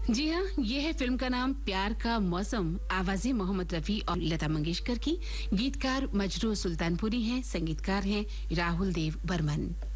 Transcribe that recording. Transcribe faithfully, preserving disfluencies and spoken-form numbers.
जी हाँ, ये है फिल्म का नाम प्यार का मौसम। आवाजें मोहम्मद रफी और लता मंगेशकर की। गीतकार मजरू सुल्तानपुरी हैं, संगीतकार हैं राहुल देव बर्मन।